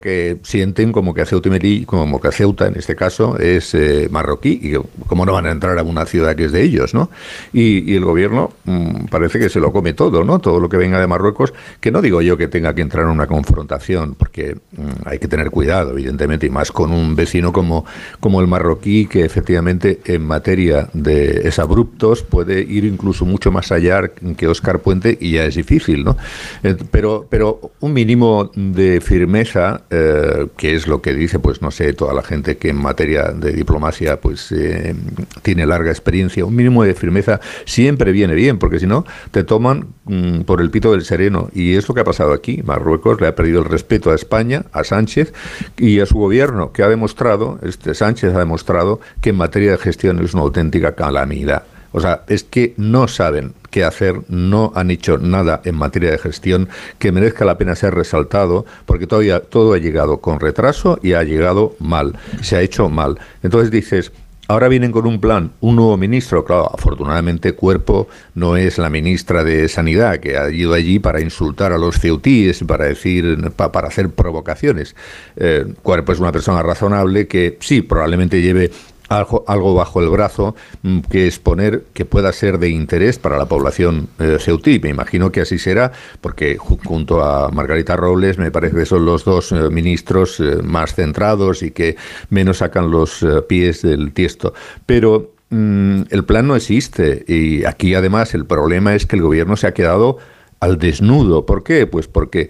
que sienten como que Ceuta y Melilla, como que Ceuta en este caso es marroquí y que cómo no van a entrar a una ciudad que es de ellos, ¿no? Y el gobierno parece que se lo come todo, ¿no? Todo lo que venga de Marruecos, que no digo yo que tenga que entrar en una confrontación, porque hay que tener cuidado, evidentemente, y más con un vecino como el marroquí, que efectivamente en materia de exabruptos puede ir incluso mucho más allá que Óscar Puente y ya es difícil, ¿no? Pero un mínimo de firmeza, que es lo que dice, pues no sé, toda la gente que en materia de diplomacia pues tiene larga experiencia, un mínimo de firmeza siempre viene bien, porque si no te toman por el pito del sereno, y es lo que ha pasado aquí. Marruecos le ha perdido el respeto a España, a Sánchez y a su gobierno, que ha demostrado, Sánchez ha demostrado que en materia de gestión es una auténtica calamidad. O sea, es que no saben qué hacer, no han hecho nada en materia de gestión que merezca la pena ser resaltado, porque todavía todo ha llegado con retraso y ha llegado mal, se ha hecho mal. Entonces dices, ahora vienen con un plan, un nuevo ministro. Claro, afortunadamente Cuerpo no es la ministra de Sanidad, que ha ido allí para insultar a los ceutíes, para hacer provocaciones. Cuerpo es una persona razonable que sí, probablemente lleve algo bajo el brazo que exponer, que pueda ser de interés para la población ceutí. Me imagino que así será, porque junto a Margarita Robles me parece que son los dos ministros más centrados y que menos sacan los pies del tiesto. Pero el plan no existe, y aquí además el problema es que el gobierno se ha quedado al desnudo. ¿Por qué? Pues porque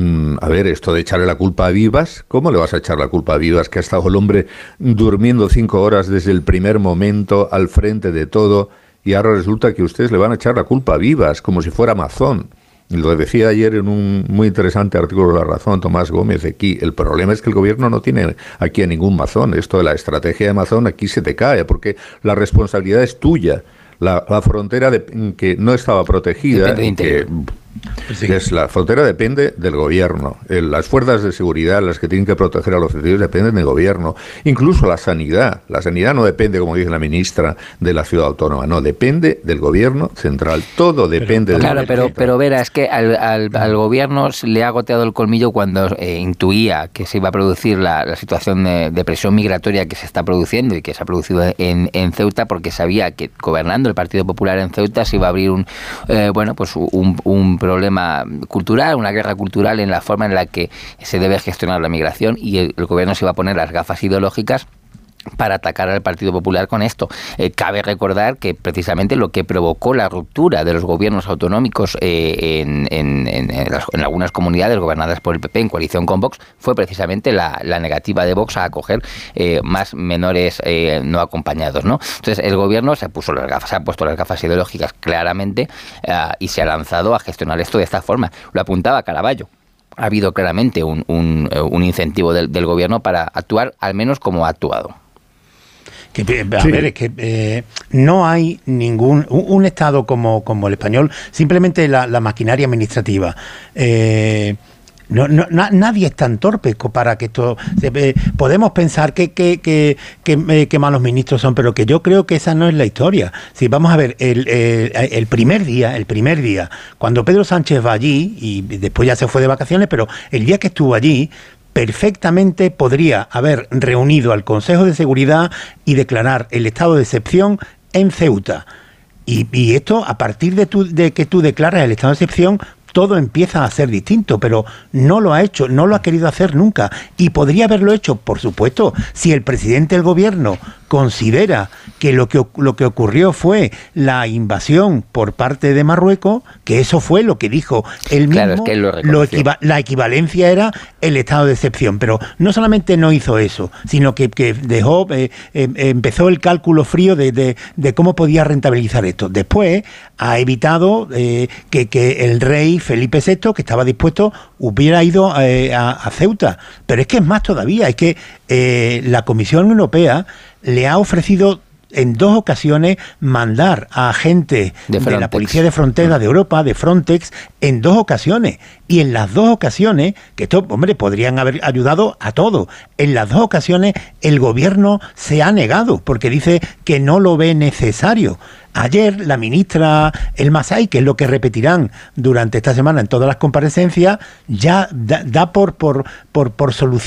a ver, esto de echarle la culpa a Vivas, ¿cómo le vas a echar la culpa a Vivas, que ha estado el hombre durmiendo 5 horas desde el primer momento al frente de todo, y ahora resulta que ustedes le van a echar la culpa a Vivas, como si fuera Mazón? Y lo decía ayer en un muy interesante artículo de La Razón Tomás Gómez aquí. El problema es que el gobierno no tiene aquí a ningún Mazón. Esto de la estrategia de Mazón aquí se te cae, porque la responsabilidad es tuya. La frontera que no estaba protegida, la frontera depende del gobierno. Las fuerzas de seguridad, las que tienen que proteger a los ciudadanos, dependen del gobierno. Incluso la sanidad. La sanidad no depende, como dice la ministra, de la ciudad autónoma. No, depende del gobierno central. Todo depende del gobierno central. Pero Vera, es que al gobierno le ha goteado el colmillo cuando intuía que se iba a producir la situación de presión migratoria que se está produciendo y que se ha producido en Ceuta, porque sabía que gobernando el Partido Popular en Ceuta se iba a abrir un problema cultural, una guerra cultural en la forma en la que se debe gestionar la migración, y el gobierno se iba a poner las gafas ideológicas para atacar al Partido Popular con esto. Cabe recordar que precisamente lo que provocó la ruptura de los gobiernos autonómicos en algunas comunidades gobernadas por el PP en coalición con Vox fue precisamente la negativa de Vox a acoger más menores no acompañados, ¿no? Entonces el gobierno se ha puesto las gafas ideológicas claramente y se ha lanzado a gestionar esto de esta forma. Lo apuntaba Caraballo. Ha habido claramente un incentivo del gobierno para actuar al menos como ha actuado. Ver, es que no hay un Estado como el español, simplemente la maquinaria administrativa. Nadie es tan torpe para que esto... podemos pensar que malos ministros son, pero que yo creo que esa no es la historia. Si vamos a ver, el primer día, cuando Pedro Sánchez va allí, y después ya se fue de vacaciones, pero el día que estuvo allí, perfectamente podría haber reunido al Consejo de Seguridad y declarar el estado de excepción en Ceuta. Y esto, a partir de que tú declaras el estado de excepción, todo empieza a ser distinto, pero no lo ha hecho, no lo ha querido hacer nunca. Y podría haberlo hecho, por supuesto, si el presidente del gobierno considera que lo que ocurrió fue la invasión por parte de Marruecos, que eso fue lo que dijo él mismo, claro, es que él lo reconoció. La equivalencia era el estado de excepción, pero no solamente no hizo eso, sino que dejó, empezó el cálculo frío de cómo podía rentabilizar esto. Después ha evitado que el rey Felipe VI, que estaba dispuesto, hubiera ido a Ceuta. Pero es que es más todavía, es que la Comisión Europea le ha ofrecido en 2 ocasiones mandar a agentes de la Policía de Frontera de Europa, de Frontex, en 2 ocasiones. Y en las 2 ocasiones, que esto, hombre, podrían haber ayudado a todo, en las 2 ocasiones el gobierno se ha negado, porque dice que no lo ve necesario. Ayer la ministra El Masai, que es lo que repetirán durante esta semana en todas las comparecencias, ya da por solución